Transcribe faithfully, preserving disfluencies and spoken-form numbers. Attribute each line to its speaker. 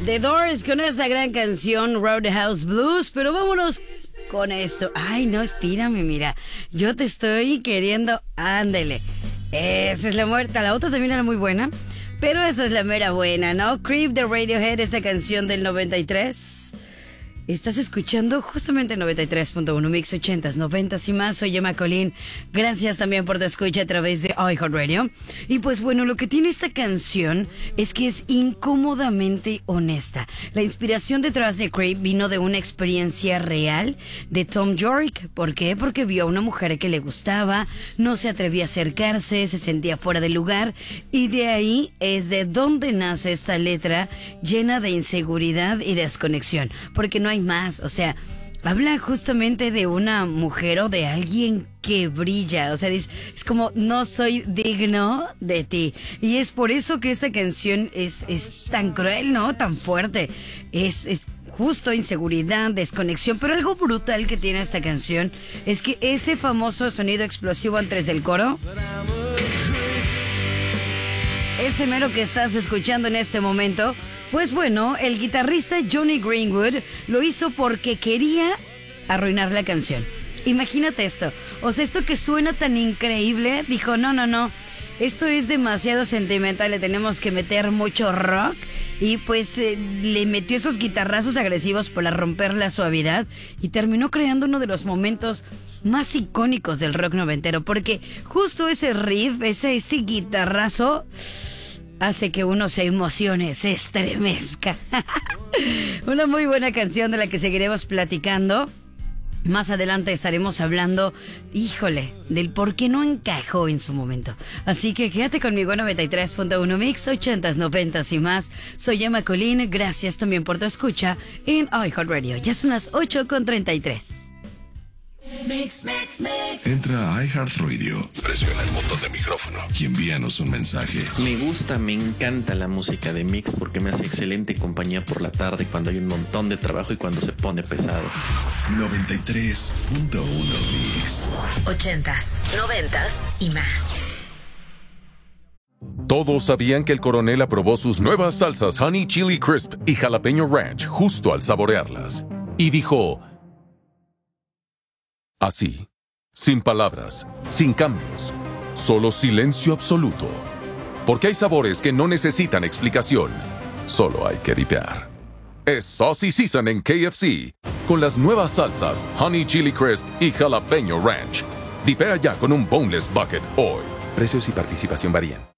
Speaker 1: The Doors con esa gran canción Roadhouse Blues, pero vámonos con esto. Ay, no, espírame, mira, yo te estoy queriendo, ándele. Esa es la muerta, la otra también era muy buena, pero esa es la mera buena, ¿no? Creep de Radiohead, esta canción del noventa y tres. Estás escuchando justamente noventa y tres punto uno Mix ochentas, noventas y más. Soy Emma Colín. Gracias también por tu escucha a través de iHeartRadio. Y pues bueno, lo que tiene esta canción es que es incómodamente honesta. La inspiración detrás de Creep vino de una experiencia real de Tom York. ¿Por qué? Porque vio a una mujer que le gustaba, no se atrevía a acercarse, se sentía fuera de lugar. Y de ahí es de donde nace esta letra llena de inseguridad y desconexión. Porque no hay más, o sea, habla justamente de una mujer o de alguien que brilla, o sea, es, es como no soy digno de ti, y es por eso que esta canción es, es tan cruel, ¿no? Tan fuerte, es, es justo inseguridad, desconexión, pero algo brutal que tiene esta canción es que ese famoso sonido explosivo antes del coro, ese mero que estás escuchando en este momento, pues bueno, el guitarrista Johnny Greenwood lo hizo porque quería arruinar la canción. Imagínate esto, o sea, esto que suena tan increíble, dijo, no, no, no, esto es demasiado sentimental, le tenemos que meter mucho rock, y pues eh, le metió esos guitarrazos agresivos para romper la suavidad, y terminó creando uno de los momentos más icónicos del rock noventero, porque justo ese riff, ese, ese guitarrazo hace que uno se emocione, se estremezca. Una muy buena canción de la que seguiremos platicando. Más adelante estaremos hablando, híjole, del por qué no encajó en su momento. Así que quédate conmigo en noventa y tres punto uno Mix, ochentas, noventas y más. Soy Emma Colín, gracias también por tu escucha en iHeartRadio. Ya son las ocho con treinta y tres.
Speaker 2: Mix, mix, mix. Entra a iHeartRadio, presiona el botón de micrófono y envíanos un mensaje.
Speaker 3: Me gusta, me encanta la música de Mix porque me hace excelente compañía por la tarde cuando hay un montón de trabajo y cuando se pone pesado.
Speaker 2: noventa y tres punto uno Mix.
Speaker 4: Ochentas, noventas y más.
Speaker 5: Todos sabían que el coronel aprobó sus nuevas salsas Honey Chili Crisp y Jalapeño Ranch justo al saborearlas. Y dijo... así, sin palabras, sin cambios, solo silencio absoluto. Porque hay sabores que no necesitan explicación, solo hay que dipear. Es Saucy Season en K F C, con las nuevas salsas Honey Chili Crisp y Jalapeño Ranch. Dipea ya con un Boneless Bucket hoy. Precios y participación varían.